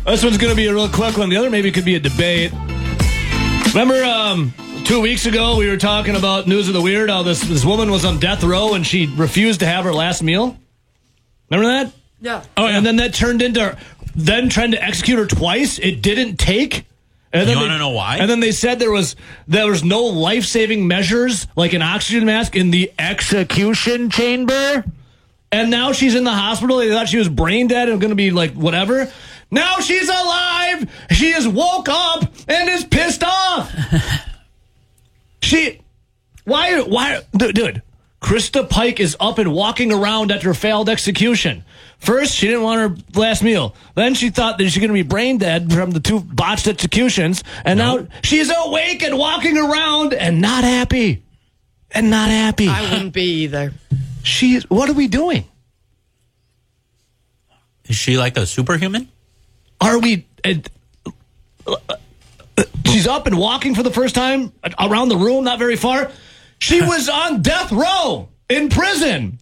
This one's going to be a real quick one. The other maybe could be a debate. Remember 2 weeks ago we were talking about News of the Weird, how this woman was on death row and she refused to have her last meal? Remember that? Yeah. Oh, yeah. And then that turned into then trying to execute her twice. It didn't take. And you want to know why? And then they said there was no life-saving measures like an oxygen mask in the execution chamber. And now she's in the hospital. They thought she was brain dead and going to be like whatever. Now she's alive. She is woke up and is pissed off. Why, dude, Krista Pike is up and walking around after her failed execution. First, she didn't want her last meal. Then she thought that she's going to be brain dead from the 2 botched executions. And now she's awake and walking around and not happy. I wouldn't be either. What are we doing? Is she like a superhuman? Are we... she's up and walking for the first time around the room, not very far. She was on death row in prison.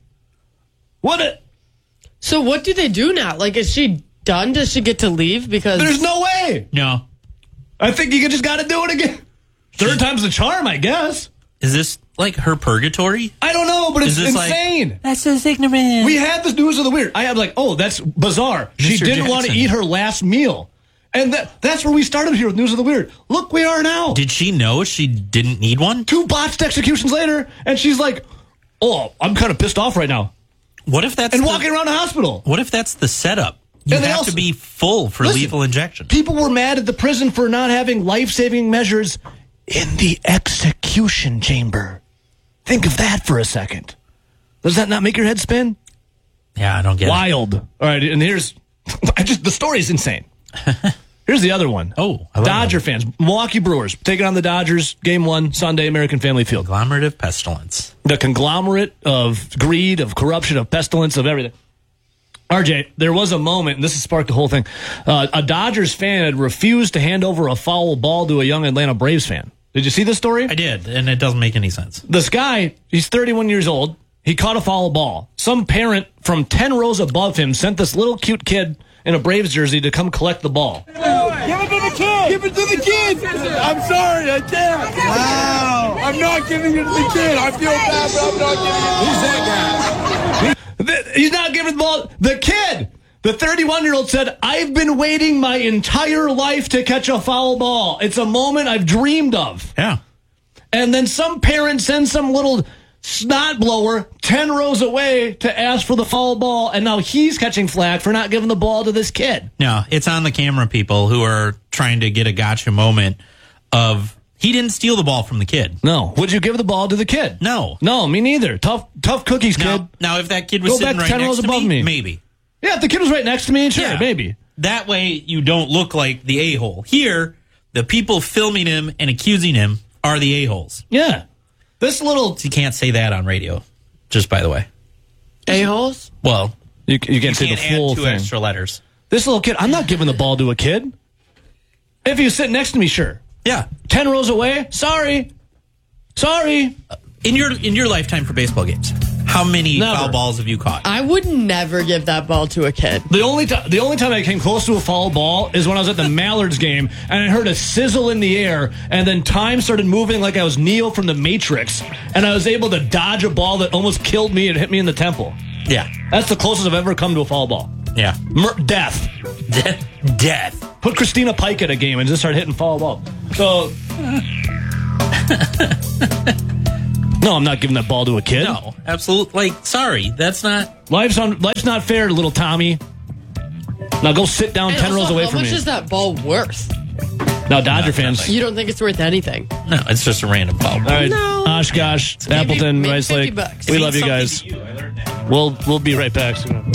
So what do they do now? Like, is she done? Does she get to leave? Because there's no way. No. I think you just got to do it again. Third time's the charm, I guess. Is this like her purgatory? I don't know, but it's insane. Like, that's so ignorant. We had this News of the Weird. I have like, oh, that's bizarre. She didn't want to eat her last meal. And that's where we started here with News of the Weird. Look, we are now. Did she know she didn't need one? 2 botched executions later, and she's like, oh, I'm kind of pissed off right now. What if that's... And walking around the hospital. What if that's the setup? You have to be full for lethal injection. People were mad at the prison for not having life-saving measures in the execution chamber. Think of that for a second. Does that not make your head spin? Yeah, I don't get it. Wild. All right, and here's... the story's insane. Here's the other one. Oh, I love Dodger fans, Milwaukee Brewers, taking on the Dodgers, Game 1, Sunday, American Family Field. Conglomerate of pestilence. The conglomerate of greed, of corruption, of pestilence, of everything. RJ, there was a moment, and this has sparked the whole thing. A Dodgers fan had refused to hand over a foul ball to a young Atlanta Braves fan. Did you see this story? I did, and it doesn't make any sense. This guy, he's 31 years old. He caught a foul ball. Some parent from 10 rows above him sent this little cute kid in a Braves jersey to come collect the ball. Give it to the kid! Give it to the kid! I'm sorry, I can't. Wow. I'm not giving it to the kid. I feel bad, but I'm not giving it. Who's that guy? He's not giving the ball. The kid, the 31-year-old said, I've been waiting my entire life to catch a foul ball. It's a moment I've dreamed of. Yeah. And then some parent sends some little snot blower 10 rows away to ask for the foul ball, and now he's catching flack for not giving the ball to this kid. No, it's on the camera people who are trying to get a gotcha moment of he didn't steal the ball from the kid. No. Would you give the ball to the kid? No. No, me neither. Tough cookies, kid. Now if that kid was sitting right 10 next rows to above me, maybe. Yeah, if the kid was right next to me, sure, Yeah. maybe. That way you don't look like the a-hole. Here, the people filming him and accusing him are the a-holes. Yeah. This little... You can't say that on radio, just by the way. A-holes? Well, you can't say the full add 2 thing. extra letters. This little kid, I'm not giving the ball to a kid. If he was sitting next to me, sure. Yeah. 10 rows away, sorry. In your lifetime for baseball games, how many foul balls have you caught? I would never give that ball to a kid. The only time I came close to a foul ball is when I was at the Mallards game and I heard a sizzle in the air and then time started moving like I was Neo from the Matrix and I was able to dodge a ball that almost killed me and hit me in the temple. Yeah. That's the closest I've ever come to a foul ball. Yeah. Death. Death. Put Christina Pike at a game and just start hitting foul ball. So... No, I'm not giving that ball to a kid. No, absolutely. Like, sorry, that's not... Life's not fair, little Tommy. Now go sit down 10 rows away from me. How much is that ball worth? Now, Dodger fans... You don't think it's worth anything? No, it's just a random foul ball. All right, No. Oshkosh, Appleton, maybe Rice Lake. $50. We love you guys. We'll be right back soon.